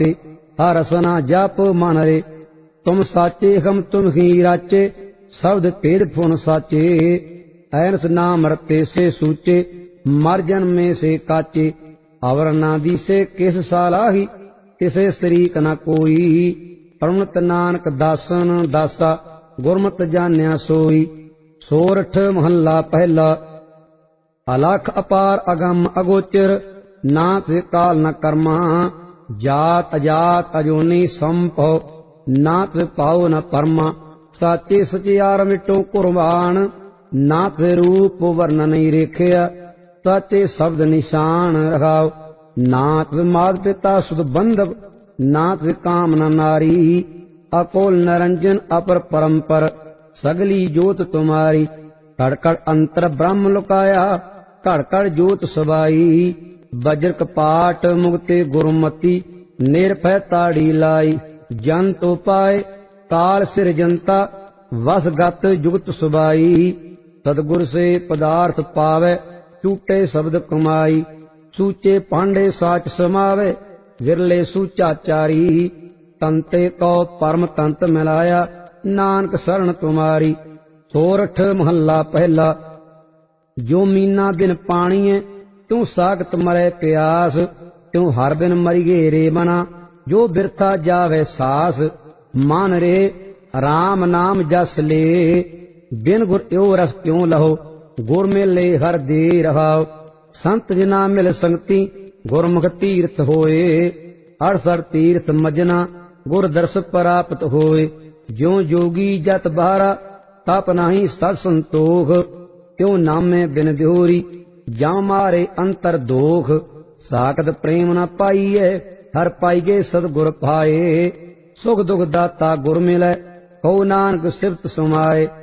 भाते हर रसना जप मन रे। तुम साचे हम तुम ही राचे शब्द भेद फुन साचे। ऐनस नाम रते से सूचे मर जन्मे से काचे। अवर ना दिसे किस सालाही किसे शरीक न कोई। परमत नानक दासन दासा गुरमत जान्या सोई। सोरठ महला पहला। अलख अपार अगम अगोचर ना से काल न कर्मा। जात अजात अजोनी संभव ना से पाओ न परमा। साचे सचियार मिटो कुर्बान ना से रूप वर्ण नहीं रेखिया। साचे शब्द निशान रखाओ नाथ मात पिता सुध बंधव नाथ कामना नारी। अकोल निरंजन अपर परंपर सगली जोत तुम्हारी। कड़कड़ अंतर ब्रह्म लुकाया कड़कड़ जोत सबाई। वज्र कपाट मुक्ति गुरुमति निर्भय ताड़ी लाई। जन तो पाए काल सिर जनता वस गत जुगत सुबाई। सदगुर से पदार्थ पावे टूटे शब्द कमाई। सूचे पांडे साच समावे विरले सूचाचारी। तंते को परम तंत मिलाया नानक शरण तुम्हारी। सोरठ महला पहला। जो मीना बिन पाणीए त्यों सागत मरे प्यास। त्यों हर बिन मरिगे रे मना जो बिरथा जावे सास। मान रे राम नाम जस ले बिन गुर यो रस क्यों लहो। गुर मिले हर दे रहाओ संत जिना मिल संगति गुरमुख तीर्थ होए। अड़सर तीर्थ मजना गुर दर्श प्राप्त होए। ज्यों जोगी जत बहारा तप नाही सत संतोख। क्यों नामे बिन द्योरी जां मारे अंतर दोख। साकत प्रेम न पाइए हर पाइगे सदगुर पाए। सुख दुख दाता गुर मिलै कहो नानक सिफत सुमाए।